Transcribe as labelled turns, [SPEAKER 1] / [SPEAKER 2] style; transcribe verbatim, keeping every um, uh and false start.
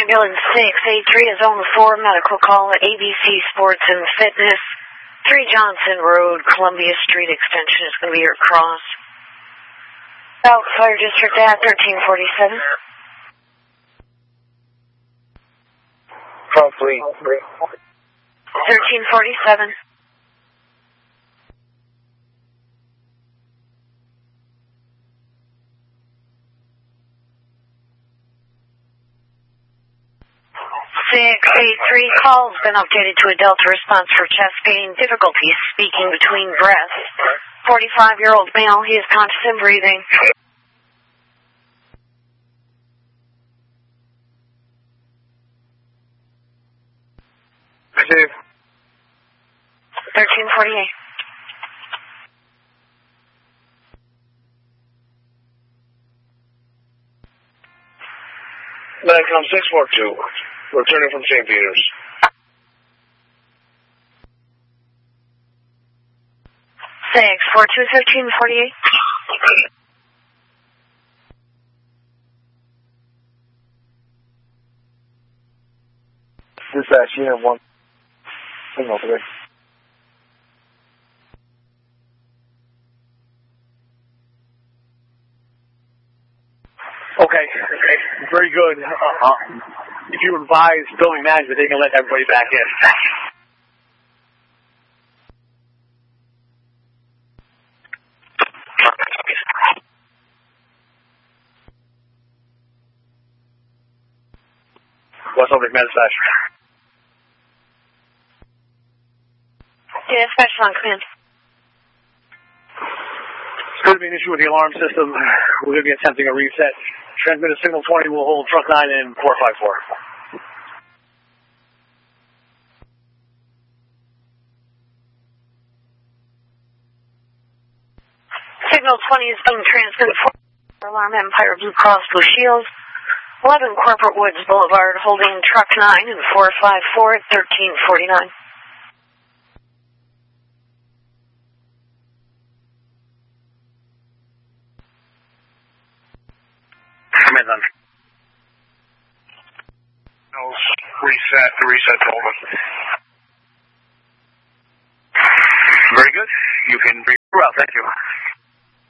[SPEAKER 1] Ambulance six eight three is on the four medical call at A B C Sports and Fitness. three Johnson Road, Columbia Street extension is going to be your cross. South Fire District at thirteen forty-seven.
[SPEAKER 2] Front fleet.
[SPEAKER 1] thirteen forty-seven. six eight three call's been updated to a Delta response for chest pain, difficulty speaking between breaths. forty-five-year-old male, he is conscious and breathing.
[SPEAKER 2] Receive.
[SPEAKER 1] thirteen forty-eight.
[SPEAKER 2] Medicom six four two, returning from Saint Peter's.
[SPEAKER 1] six four two, thirteen forty-eight.
[SPEAKER 2] Dispatch, unit one. Signal three.
[SPEAKER 3] Okay, okay, very good. Uh, if you advise building management, they can let everybody back in. What's over command dispatch?
[SPEAKER 1] Dispatch on command.
[SPEAKER 3] It's going to be an issue with the alarm system. We're going to be attempting a reset. Transmitter signal twenty will hold truck nine and four five four.
[SPEAKER 1] Signal twenty is being transmitted for Alarm Empire Blue Cross Blue Shield. eleven Corporate Woods Boulevard, holding truck nine and four five four at thirteen forty-nine.
[SPEAKER 3] Command on.
[SPEAKER 2] No, reset, the reset's over.
[SPEAKER 3] Very good. You can reroute. Thank you.